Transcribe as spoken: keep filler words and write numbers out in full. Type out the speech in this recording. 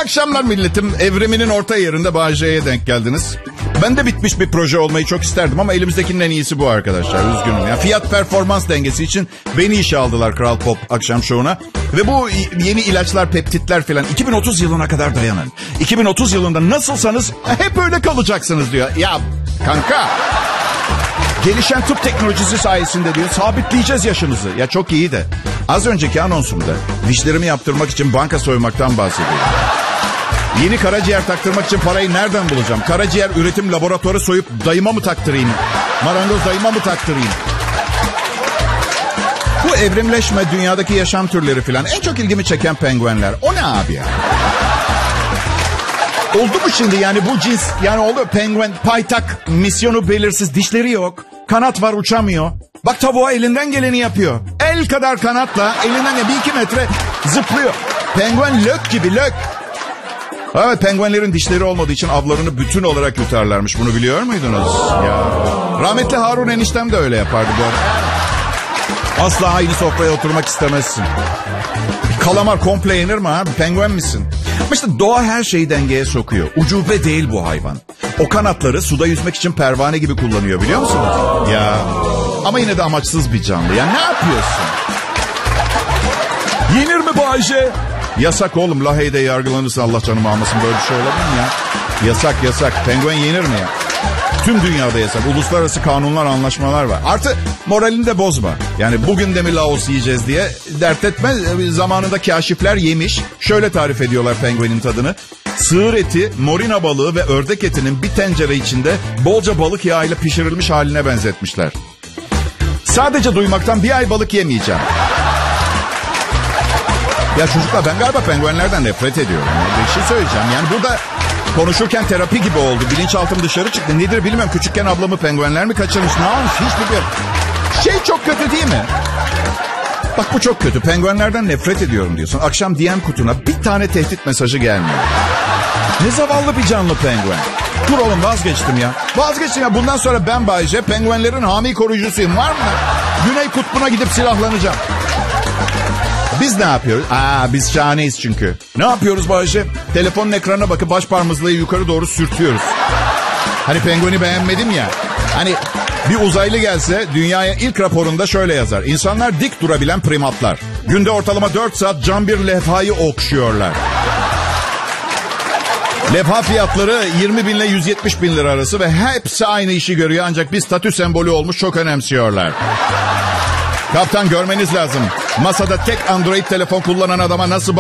akşamlar milletim. Evriminin orta yerinde Bağcay'a denk geldiniz. Ben de bitmiş bir proje olmayı çok isterdim ama elimizdekinin en iyisi bu arkadaşlar. Üzgünüm ya. Fiyat performans dengesi için beni işe aldılar Kral Pop akşam şovuna. Ve bu yeni ilaçlar, peptitler falan iki bin otuz yılına kadar dayanın. iki bin otuz yılında nasılsanız hep öyle kalacaksınız diyor. Ya kanka... Gelişen tıp teknolojisi sayesinde diyor sabitleyeceğiz yaşınızı. Ya çok iyi de az önceki anonsumda dişlerimi yaptırmak için banka soymaktan bahsediyorum. Yeni karaciğer taktırmak için parayı nereden bulacağım? Karaciğer üretim laboratuvarı soyup dayıma mı taktırayım? Marangoz dayıma mı taktırayım? Bu evrimleşme, dünyadaki yaşam türleri falan en çok ilgimi çeken penguenler. O ne abi ya? Oldu mu şimdi yani bu cins yani oldu penguen paytak misyonu belirsiz, dişleri yok, kanat var uçamıyor. Bak tavuğa elinden geleni yapıyor. El kadar kanatla elinden bir iki metre zıplıyor. Penguen lök gibi lök. Evet, penguenlerin dişleri olmadığı için avlarını bütün olarak yutarlarmış, bunu biliyor muydunuz? Ya. Rahmetli Harun eniştem de öyle yapardı bu arada. Asla aynı sofraya oturmak istemezsin. Kalamar komple yenir mi abi? Penguen misin? Ama işte doğa her şeyi dengeye sokuyor. Ucube değil bu hayvan. O kanatları suda yüzmek için pervane gibi kullanıyor, biliyor musunuz? Ya ama yine de amaçsız bir canlı. Ya ne yapıyorsun? Yenir mi bu Ayşe? Yasak oğlum. Lahey'de yargılanırsa Allah canımı almasın, böyle bir şey olabilir mi ya? Yasak yasak. Penguen yenir mi ya? Tüm dünyada yasak. Uluslararası kanunlar, anlaşmalar var. Artı moralini de bozma. Yani bugün de mi Laos yiyeceğiz diye dert etme. Zamanında kaşifler yemiş. Şöyle tarif ediyorlar penguenin tadını. Sığır eti, morina balığı ve ördek etinin bir tencere içinde bolca balık yağıyla pişirilmiş haline benzetmişler. Sadece duymaktan bir ay balık yemeyeceğim. Ya çocuklar, ben galiba penguenlerden nefret ediyorum. Yani bir şey söyleyeceğim. Yani burada konuşurken terapi gibi oldu. Bilinçaltım dışarı çıktı. Nedir bilmiyorum. Küçükken ablamı penguenler mi kaçırmış? Ne olmuş? Hiç bilmiyorum. Şey çok kötü değil mi? Bak bu çok kötü. Penguenlerden nefret ediyorum diyorsun. Akşam D M kutuna bir tane tehdit mesajı gelmiyor. Ne zavallı bir canlı penguen. Dur oğlum, vazgeçtim ya. Vazgeçtim ya. Bundan sonra ben Bayce penguenlerin hami koruyucusuyum. Var mı? Güney kutbuna gidip silahlanacağım. Biz ne yapıyoruz? Aa, biz şahaneyiz çünkü. Ne yapıyoruz Bayce? Telefonun ekranına bakıp baş parmağımızla yukarı doğru sürtüyoruz. Hani pengueni beğenmedim ya. Hani bir uzaylı gelse dünyaya ilk raporunda şöyle yazar. İnsanlar dik durabilen primatlar. Günde ortalama dört saat cam bir levhayı okşuyorlar. Levha fiyatları yirmi bin ile yüz yetmiş bin lira arası ve hepsi aynı işi görüyor, ancak bir statü sembolü olmuş, çok önemsiyorlar. Kaptan, görmeniz lazım. Masada tek Android telefon kullanan adama nasıl